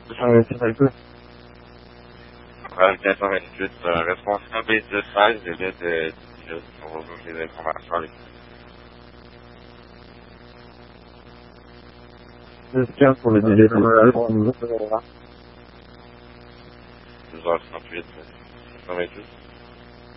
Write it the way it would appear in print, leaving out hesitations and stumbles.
228, Voilà, 428, responsable B1016, débit de 10 minutes. On va vous les informations avec 10-15 pour le délai temporal. 12h38, 88.